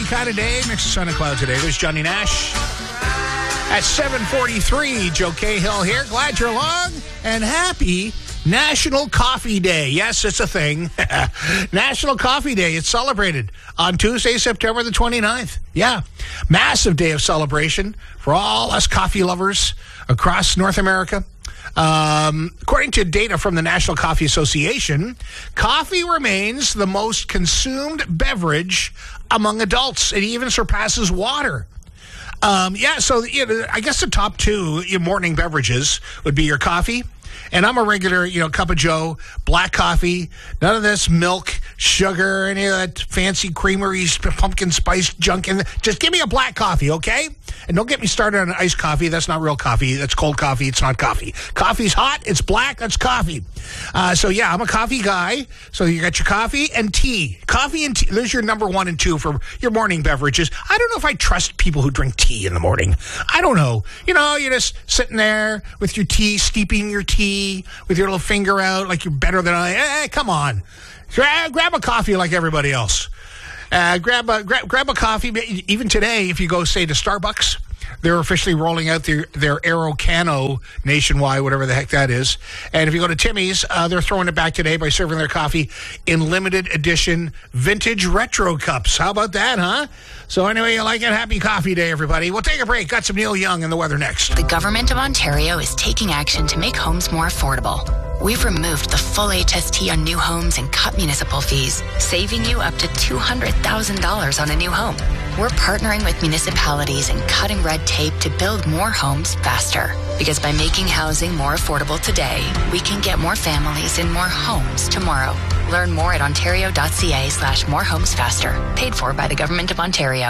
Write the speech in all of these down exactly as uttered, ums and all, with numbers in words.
kind of day. Mix of sun and cloud today. There's Johnny Nash. At seven forty-three, Joe Cahill here. Glad you're along. And happy National Coffee Day. Yes, it's a thing. National Coffee Day. It's celebrated on Tuesday, September the twenty-ninth. Yeah. Massive day of celebration for all us coffee lovers across North America. Um, according to data from the National Coffee Association, coffee remains the most consumed beverage among adults. It even surpasses water. Um, yeah, so you know, I guess the top two your morning beverages would be your coffee. And I'm a regular, you know, cup of Joe, black coffee, none of this milk, sugar, any of that fancy creameries, pumpkin spice junk. And just give me a black coffee, okay? And don't get me started on iced coffee. That's not real coffee. That's cold coffee. It's not coffee. Coffee's hot. It's black. That's coffee. Uh, so, yeah, I'm a coffee guy. So you got your coffee and tea. Coffee and tea. There's your number one and two for your morning beverages. I don't know if I trust people who drink tea in the morning. I don't know. You know, you're just sitting there with your tea, steeping your tea with your little finger out like you're better than I. Hey, come on. Grab, grab a coffee like everybody else. Uh, grab a grab, grab a coffee. Even today, if you go, say, to Starbucks, they're officially rolling out their, their Aerocano nationwide, whatever the heck that is. And if you go to Timmy's, uh, they're throwing it back today by serving their coffee in limited edition vintage retro cups. How about that, huh? So anyway, you like it? Happy Coffee Day, everybody. We'll take a break. Got some Neil Young and the weather next. The Government of Ontario is taking action to make homes more affordable. We've removed the full H S T on new homes and cut municipal fees, saving you up to two hundred thousand dollars on a new home. We're partnering with municipalities and cutting red tape to build more homes faster. Because by making housing more affordable today, we can get more families in more homes tomorrow. Learn more at ontario.ca slash more homes faster. Paid for by the Government of Ontario.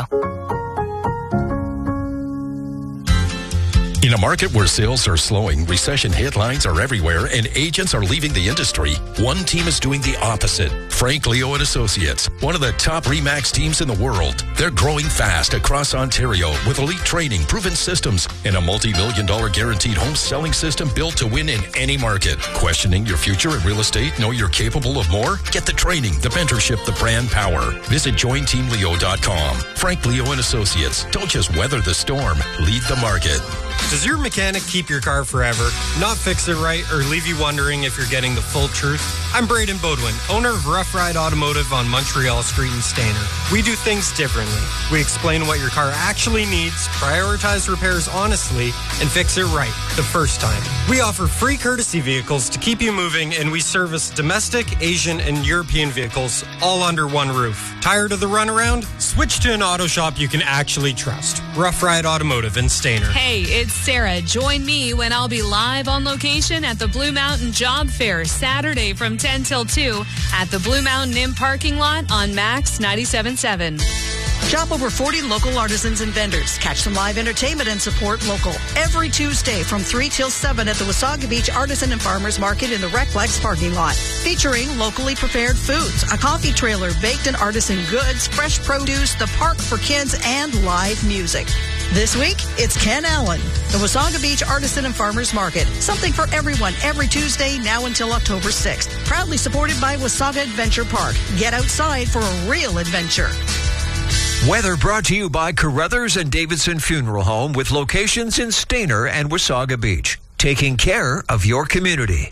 In a market where sales are slowing, recession headlines are everywhere, and agents are leaving the industry, one team is doing the opposite. Frank Leo and Associates, one of the top RE/MAX teams in the world. They're growing fast across Ontario with elite training, proven systems, and a multi-million dollar guaranteed home selling system built to win in any market. Questioning your future in real estate? Know you're capable of more? Get the training, the mentorship, the brand power. Visit join team leo dot com. Frank Leo and Associates. Don't just weather the storm. Lead the market. Does your mechanic keep your car forever, not fix it right, or leave you wondering if you're getting the full truth? I'm Braden Bodwin, owner of Rough Ride Automotive on Montreal Street in Stayner. We do things differently. We explain what your car actually needs, prioritize repairs honestly, and fix it right the first time. We offer free courtesy vehicles to keep you moving, and we service domestic, Asian, and European vehicles all under one roof. Tired of the runaround? Switch to an auto shop you can actually trust. Rough Ride Automotive in Stayner. Hey, it's Sarah. Join me when I'll be live on location at the Blue Mountain Job Fair Saturday from ten till two at the Blue Mountain Inn parking lot on Max ninety-seven point seven. Shop over forty local artisans and vendors. Catch some live entertainment and support local. Every Tuesday from three till seven at the Wasaga Beach Artisan and Farmers Market in the Reclex parking lot. Featuring locally prepared foods, a coffee trailer, baked and artisan goods, fresh produce, the park for kids, and live music. This week, it's Ken Allen, the Wasaga Beach Artisan and Farmers Market. Something for everyone every Tuesday now until October sixth. Proudly supported by Wasaga Adventure Park. Get outside for a real adventure. Weather brought to you by Carruthers and Davidson Funeral Home with locations in Stayner and Wasaga Beach. Taking care of your community.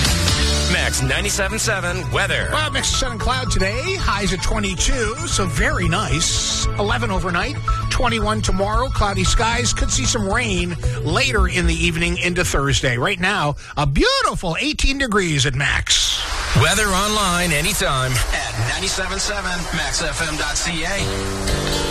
Max ninety-seven point seven weather. Well, mix of sun and cloud today. Highs at twenty-two, so very nice. eleven overnight, twenty-one tomorrow. Cloudy skies. Could see some rain later in the evening into Thursday. Right now, a beautiful eighteen degrees at Max. Weather online anytime at ninety-seven point seven max f m dot c a.